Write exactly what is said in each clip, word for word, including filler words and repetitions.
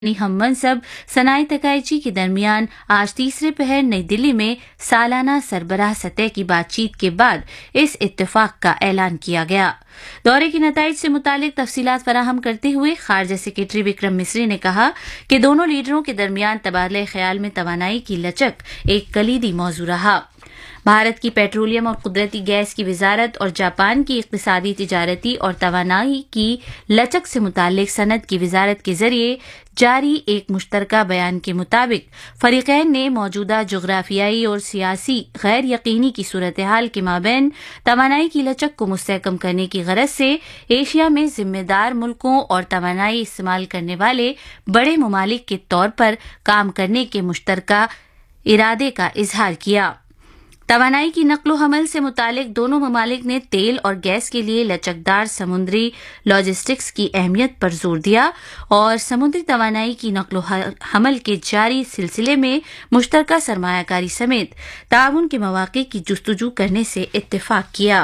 हम मनसब सनाए तकायची के दरमियान आज तीसरे पहर नई दिल्ली में सालाना सरबराह सतह की बातचीत के बाद इस इत्तेफाक का ऐलान किया गया। दौरे के नताइज से मुतालिक तफसीलात फराहम करते हुए खारजा सेक्रेटरी विक्रम मिस्री ने कहा कि दोनों लीडरों के दरमियान तबादला ख्याल में तवानाई की लचक एक कलीदी मौजू रहा। भारत की पेट्रोलियम और कुदरती गैस की वजारत और जापान की इक्तिसादी, तिजारती और तवानाई की लचक से मुतालिक सनद की वजारत के जरिए जारी एक मुश्तरका बयान के मुताबिक फरीकैन ने मौजूदा जोग्राफियाई और सियासी गैर यकीनी की सूरत हाल के माबैन तवानाई की लचक को मुस्तहकम करने की गरज से एशिया में जिम्मेदार मुल्कों और तवानाई इस्तेमाल करने वाले बड़े ममालिक के तौर पर काम करने के मुश्तरका इरादे का इजहार किया। तवानाई की नक्लो हमल से मुतालिक दोनों ममालिक ने तेल और गैस के लिए लचकदार समुद्री लॉजिस्टिक्स की अहमियत पर जोर दिया और समुद्री तवानाई की नक्लो हमल के जारी सिलसिले में मुश्तरका सरमायाकारी समेत ताउन के मौके की जुस्तजू करने से इत्तेफाक किया।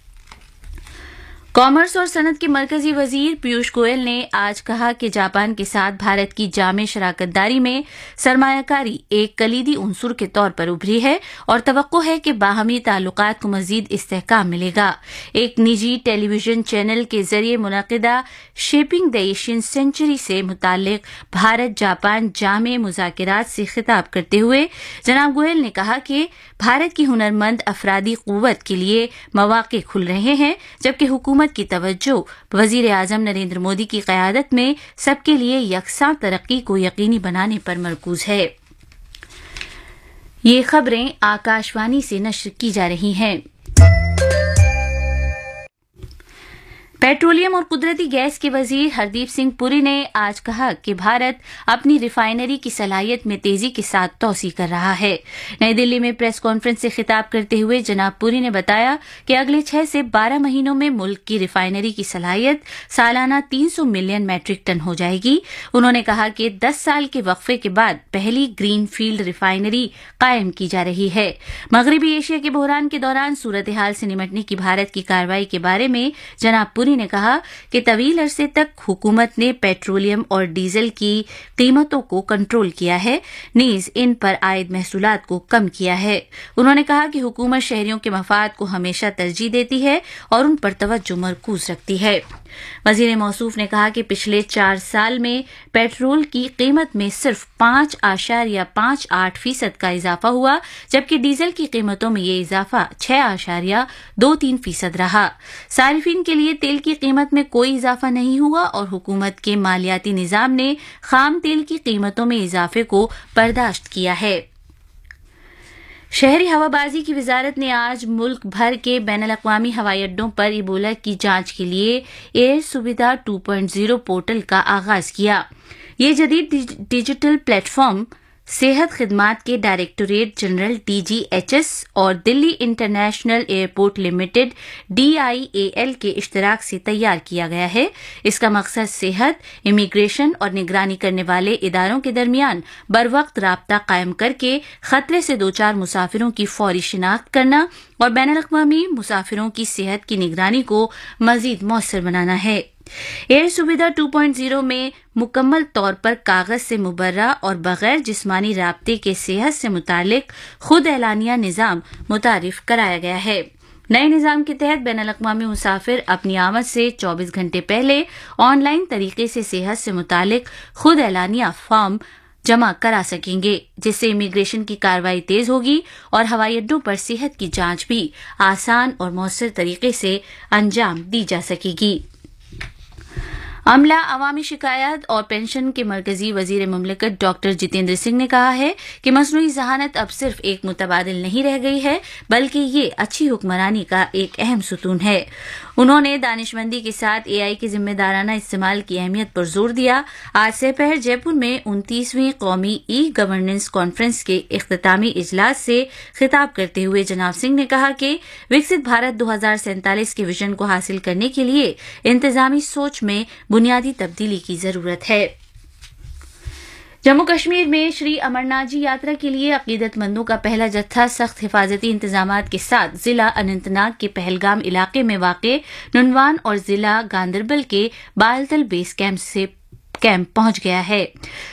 कॉमर्स और सनत के मरकजी वजीर पीयूष गोयल ने आज कहा कि जापान के साथ भारत की जामे शराकतदारी में सरमायाकारी एक कलीदी उनसुर के तौर पर उभरी है और तवक्को है कि बाहमी ताल्लुकात को मजीद इस्तेहकाम मिलेगा। एक निजी टेलीविजन चैनल के जरिए मुनाकिदा शेपिंग द एशियन सेंचुरी से मुतालिक भारत जापान जामे मुज़ाकिरात से खिताब करते हुए जनाब गोयल ने कहा कि भारत की हुनरमंद अफरादी कुव्वत के लिए मौके खुल रहे हैं, जबकि हुकूमत की तवज्जो वजीर आजम नरेंद्र मोदी की क़यादत में सबके लिए यकसां तरक्की को यकीनी बनाने पर मरकूज है। ये खबरें आकाशवाणी से नश्र की जा रही हैं। पेट्रोलियम और कुदरती गैस के वजीर हरदीप सिंह पुरी ने आज कहा कि भारत अपनी रिफाइनरी की सलाहियत में तेजी के साथ तोसी कर रहा है। नई दिल्ली में प्रेस कॉन्फ्रेंस से खिताब करते हुए जनाब पुरी ने बताया कि अगले छह से बारह महीनों में मुल्क की रिफाइनरी की सलाहियत सालाना तीन सौ मिलियन मैट्रिक टन हो जाएगी। उन्होंने कहा कि दस साल के वक्फे के बाद पहली ग्रीन फील्ड रिफाइनरी कायम की जा रही है। मगरबी एशिया के बहरान के दौरान सूरत हाल से निमटने की भारत की कार्रवाई के बारे में जनाब पुरी ने कहा कि तवील अरसे तक हुकूमत ने पेट्रोलियम और डीजल की कीमतों को कंट्रोल किया है, नीज इन पर आयद महसूलात को कम किया है। उन्होंने कहा कि हुकूमत शहरियों के मफाद को हमेशा तरजीह देती है और उन पर तवज्जो मरकूज रखती है। वजीर मौसूफ ने कहा कि पिछले चार साल में पेट्रोल की कीमत में सिर्फ पांच आशारिया पांच आठ फीसद का इजाफा हुआ, जबकि डीजल की कीमतों में ये इजाफा छह आशारिया दो तीन फीसद रहा। सारिफिन के लिए तेल की कीमत में कोई इजाफा नहीं हुआ और हुकूमत के मालियाती निजाम ने खाम तेल की कीमतों में इजाफे को बर्दाश्त किया है। शहरी हवाबाजी की वजारत ने आज मुल्क भर के बैनुल-अक़वामी हवाई अड्डों पर इबोला की जांच के लिए एयर सुविधा टू पॉइंट ज़ीरो पोर्टल का आगाज किया। ये जदीद डिजिटल प्लेटफॉर्म सेहत खिदमात के directorate general D G H S और Delhi international airport limited D I A L के इश्तराक से तैयार किया गया है। इसका मकसद सेहत, इमिग्रेशन और निगरानी करने वाले इदारों के दरमियान बरवक्त राब्ता कायम करके खतरे से दो चार मुसाफिरों की फौरी शिनाख्त करना और बैनुल-अक़वामी मुसाफिरों की सेहत की निगरानी को मजीद मौसर बनाना है। एयर सुविधा टू पॉइंट ज़ीरो में मुकम्मल तौर पर कागज से मुबर्रा और बगैर जिस्मानी राब्ते के सेहत से मुतालिक खुद एलानिया निज़ाम मुतारिफ कराया गया है। नए निज़ाम के तहत बैनुल-अक़वामी मुसाफिर अपनी आमद से चौबीस घंटे पहले ऑनलाइन तरीके से सेहत से मुतालिक खुद एलानिया फॉर्म जमा करा सकेंगे, जिससे इमिग्रेशन की कार्रवाई तेज होगी और हवाई अड्डों पर सेहत की जांच भी आसान और मौसर तरीके से अंजाम दी जा सकेगी। अमला, अवामी शिकायत और पेंशन के मरकजी वजीर मुमलिकत डॉक्टर जितेंद्र सिंह ने कहा है कि मसनूई जहानत अब सिर्फ एक मुतबादिल नहीं रह गई है, बल्कि ये अच्छी हुक्मरानी का एक अहम सुतून है। उन्होंने दानिशमंदी के साथ ए आई के जिम्मेदाराना इस्तेमाल की अहमियत पर जोर दिया। आज से पहर जयपुर में उनतीसवीं कौमी ई गवर्नेंस कॉन्फ्रेंस के इख्तितामी इजलास से खिताब करते हुए जनाब सिंह ने कहा कि विकसित भारत दो हजार सैंतालीस के विजन को हासिल करने के लिए इंतजामी सोच में बुनियादी तब्दीली की जरूरत है। जम्मू कश्मीर में श्री अमरनाथ जी यात्रा के लिए अकीदतमंदों का पहला जत्था सख्त हिफाजती इंतजामात के साथ जिला अनंतनाग के पहलगाम इलाके में वाक़े नुनवान और जिला गांदरबल के बालतल बेस कैंप से कैंप पहुंच गया है।